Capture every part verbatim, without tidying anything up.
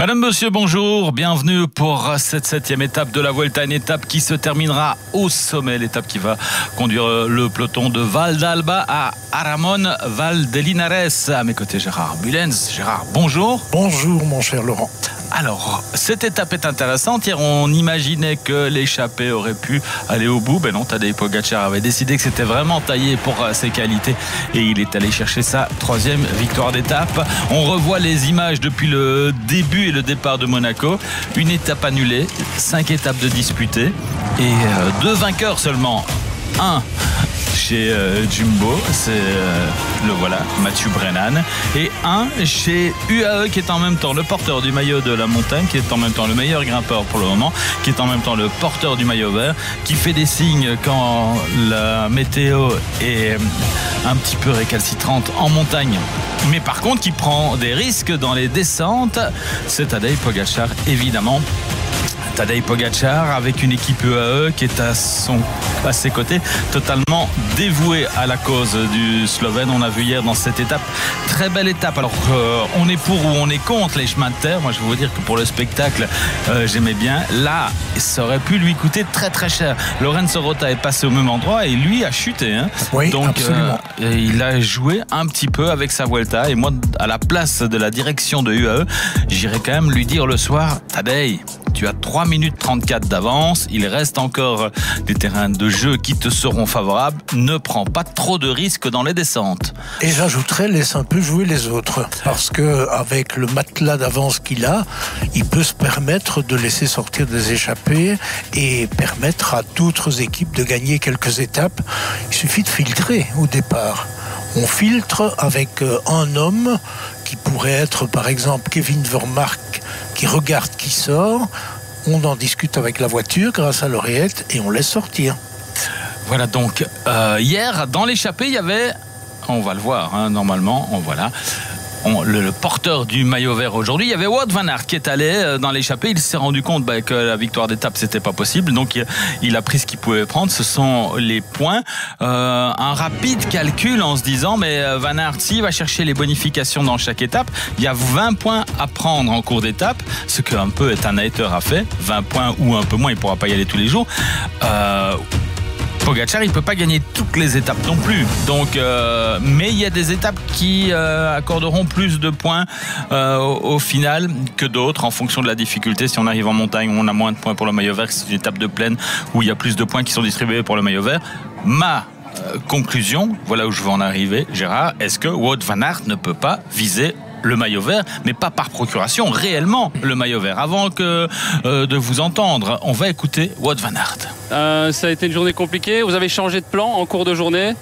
Madame, monsieur, bonjour, bienvenue pour cette septième étape de la Vuelta, une étape qui se terminera au sommet, l'étape qui va conduire le peloton de Val d'Alba à Aramón Val de Linares. À mes côtés, Gérard Bulens. Gérard, bonjour. Bonjour, mon cher Laurent. Alors, cette étape est intéressante. Hier, on imaginait que l'échappée aurait pu aller au bout. Ben non, Tadej Pogačar avait décidé que c'était vraiment taillé pour ses qualités et il est allé chercher sa troisième victoire d'étape. On revoit les images depuis le début et le départ de Monaco. Une étape annulée, cinq étapes de disputées et deux vainqueurs seulement. Un chez euh, Jumbo, c'est euh, le voilà, Mathieu Brennan, et un chez U A E qui est en même temps le porteur du maillot de la montagne, qui est en même temps le meilleur grimpeur pour le moment, qui est en même temps le porteur du maillot vert, qui fait des signes quand la météo est un petit peu récalcitrante en montagne, mais par contre qui prend des risques dans les descentes. C'est Tadej Pogačar, évidemment. Tadej Pogačar avec une équipe U A E qui est à, son, à ses côtés, totalement dévouée à la cause du Slovène. On a vu hier dans cette étape, très belle étape. Alors euh, on est pour ou on est contre les chemins de terre. Moi je vais vous dire que pour le spectacle euh, j'aimais bien. Là ça aurait pu lui coûter très très cher. Lorenzo Rota est passé au même endroit et lui a chuté, hein. Oui, donc absolument. Euh, il a joué un petit peu avec sa Vuelta et moi à la place de la direction de U A E j'irais quand même lui dire le soir: Tadej, tu as trois minutes trente-quatre d'avance, il reste encore des terrains de jeu qui te seront favorables, ne prends pas trop de risques dans les descentes. Et j'ajouterais, laisse un peu jouer les autres, parce que avec le matelas d'avance qu'il a, il peut se permettre de laisser sortir des échappées et permettre à d'autres équipes de gagner quelques étapes. Il suffit de filtrer au départ. On filtre avec un homme qui pourrait être par exemple Kevin Vermaerke, qui regarde qui sort, on en discute avec la voiture grâce à l'oreillette et on laisse sortir. Voilà donc, euh, hier dans l'échappée il y avait, on va le voir hein, normalement, on voilà. On, le, le porteur du maillot vert aujourd'hui, il y avait Wout van Aert qui est allé dans l'échappée. Il s'est rendu compte bah, que la victoire d'étape c'était pas possible, donc il, il a pris ce qu'il pouvait prendre. Ce sont les points. Euh, un rapide calcul en se disant mais Van Aert s'il va chercher les bonifications dans chaque étape, il y a vingt points à prendre en cours d'étape, ce qu'un peu Ethan Hayter a fait. vingt points ou un peu moins, il pourra pas y aller tous les jours. Euh, Pogačar, il ne peut pas gagner toutes les étapes non plus. Donc, euh, mais il y a des étapes qui euh, accorderont plus de points euh, au, au final que d'autres en fonction de la difficulté. Si on arrive en montagne, on a moins de points pour le maillot vert. C'est une étape de plaine où il y a plus de points qui sont distribués pour le maillot vert. Ma euh, conclusion, voilà où je veux en arriver, Gérard, est-ce que Wout van Aert ne peut pas viser le maillot vert, mais pas par procuration, réellement le maillot vert? Avant que euh, de vous entendre, on va écouter Wout van Aert. Euh, ça a été une journée compliquée. Vous avez changé de plan en cours de journée.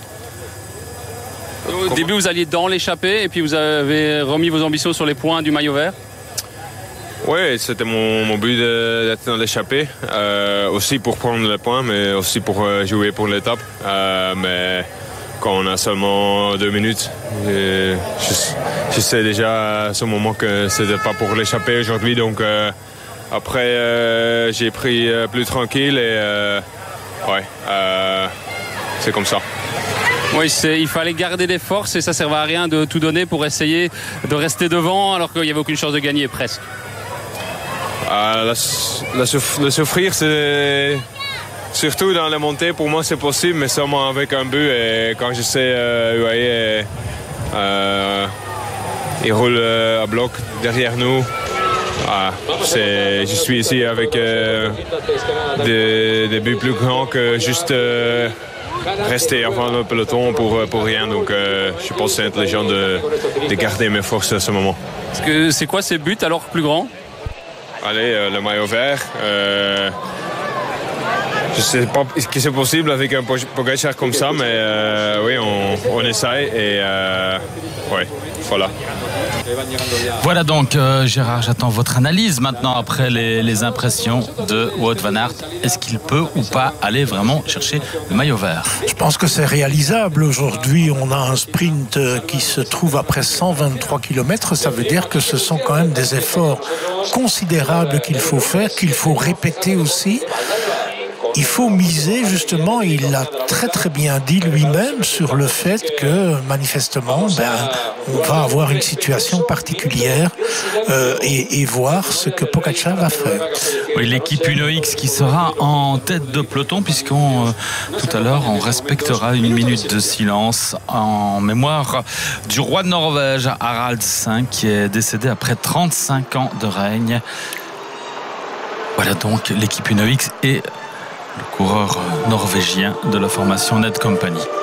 Au début, vous alliez dans l'échappée et puis vous avez remis vos ambitions sur les points du maillot vert. Oui, c'était mon, mon but d'être dans l'échappée. Euh, aussi pour prendre les points, mais aussi pour euh, jouer pour l'étape. Euh, mais quand on a seulement deux minutes, je, je sais déjà à ce moment que c'était pas pour l'échapper aujourd'hui. Donc euh, après, euh, j'ai pris euh, plus tranquille et euh, ouais, euh, c'est comme ça. Oui, c'est, il fallait garder des forces et ça servait à rien de tout donner pour essayer de rester devant alors qu'il n'y avait aucune chance de gagner presque. Euh, la, la, le souffrir, c'est surtout dans la montée, pour moi c'est possible, mais seulement avec un but. Et quand je sais, euh, vous voyez, euh, il roule euh, à bloc derrière nous. Ah, c'est, je suis ici avec euh, des, des buts plus grands que juste euh, rester avant le peloton pour, pour rien. Donc euh, je pense que c'est intelligent de, de garder mes forces à ce moment. Est-ce que, c'est quoi ces buts alors plus grands? Allez, euh, le maillot vert. Euh, Je ne sais pas si c'est possible avec un Pogačar comme ça, mais euh, oui, on, on essaye et euh, ouais, voilà. Voilà donc euh, Gérard, j'attends votre analyse maintenant après les, les impressions de Wout van Aert. Est-ce qu'il peut ou pas aller vraiment chercher le maillot vert? Je pense que c'est réalisable. Aujourd'hui, on a un sprint qui se trouve après cent vingt-trois kilomètres. Ça veut dire que ce sont quand même des efforts considérables qu'il faut faire, qu'il faut répéter aussi. il faut miser justement, il l'a très très bien dit lui-même, sur le fait que manifestement, ben, on va avoir une situation particulière euh, et, et voir ce que Pogačar va faire. Oui, l'équipe Uno X qui sera en tête de peloton, puisqu'on euh, tout à l'heure on respectera une minute de silence en mémoire du roi de Norvège, Harald cinq, qui est décédé après trente-cinq ans de règne. Voilà donc l'équipe Uno X et le coureur norvégien de la formation Netcompany.